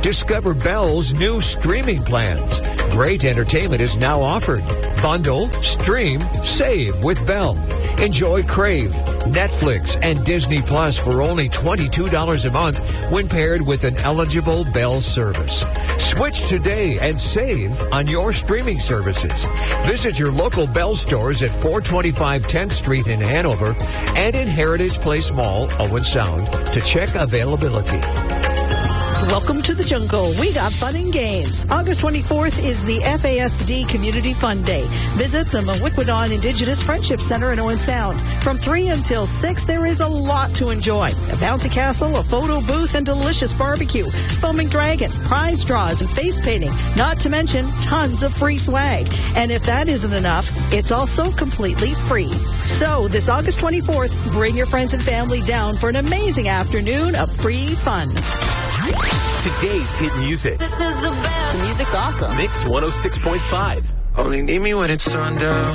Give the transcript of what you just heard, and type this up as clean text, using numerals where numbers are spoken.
Discover Bell's new streaming plans. Great entertainment is now offered. Bundle, stream, save with Bell. Enjoy Crave, Netflix, and Disney Plus for only $22 a month when paired with an eligible Bell service. Switch today and save on your streaming services. Visit your local Bell stores at 425 10th Street in Hanover and in Heritage Place Mall, Owen Sound, to check availability. Welcome to the jungle. We got fun and games. August 24th is the FASD Community Fun Day. Visit the Mawikwadon Indigenous Friendship Center in Owen Sound. From 3 until 6, there is a lot to enjoy. A bouncy castle, a photo booth, and delicious barbecue. Foaming dragon, prize draws, and face painting. Not to mention tons of free swag. And if that isn't enough, it's also completely free. So this August 24th, bring your friends and family down for an amazing afternoon of free fun. Today's hit music. This is the best. The music's awesome. Mix 106.5. Only need me when it's sundown.